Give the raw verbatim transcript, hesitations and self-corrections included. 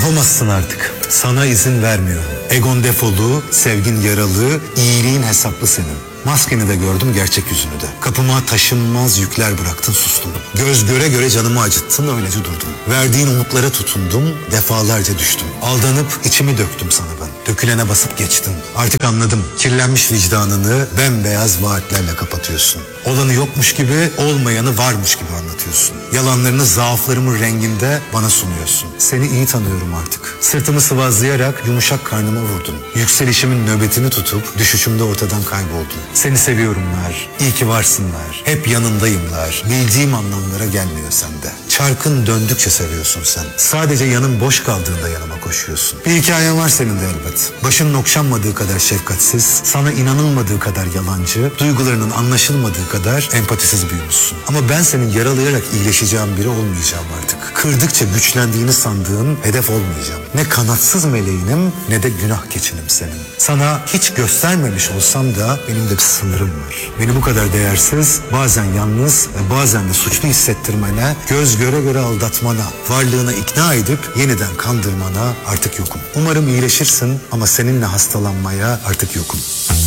Yapamazsın artık. Sana izin vermiyorum. Egon defolu, sevgin yaralı, iyiliğin hesaplı senin. Maskeni de gördüm, gerçek yüzünü de. Kapıma taşınmaz yükler bıraktın, sustum. Göz göre göre canımı acıttın, öylece durdum. Verdiğin umutlara tutundum, defalarca düştüm. Aldanıp içimi döktüm sana ben. Dökülene basıp geçtim. Artık anladım. Kirlenmiş vicdanını bembeyaz vaatlerle kapatıyorsun. Olanı yokmuş gibi, olmayanı varmış gibi anlatıyorsun. Yalanlarını zaaflarımın renginde bana sunuyorsun. Seni iyi tanıyorum artık. Sırtımı sıvazlayarak yumuşak karnıma vurdun. Yükselişimin nöbetini tutup düşüşümde ortadan kayboldun. Seni seviyorumlar, iyi ki varsınlar, hep yanındayımlar. Bildiğim anlamlara gelmiyor sende. Çarkın döndükçe seviyorsun sen. Sadece yanın boş kaldığında yanıma koşuyorsun. Bir hikayen var senin de elbet. Başının okşanmadığı kadar şefkatsiz, sana inanılmadığı kadar yalancı, duygularının anlaşılmadığı kadar empatisiz büyümüşsün. Ama ben senin yaralayarak iyileşeceğin biri olmayacağım artık. Kırdıkça güçlendiğini sandığın hedef olmayacağım. Ne kanatsız meleğinim ne de günah keçinim senin. Sana hiç göstermemiş olsam da benim de bir sınırım var. Beni bu kadar değersiz, bazen yalnız ve bazen de suçlu hissettirmene, göz göre göre aldatmana, varlığına ikna edip yeniden kandırmana artık yokum. Umarım iyileşirsin ama seninle hastalanmaya artık yokum.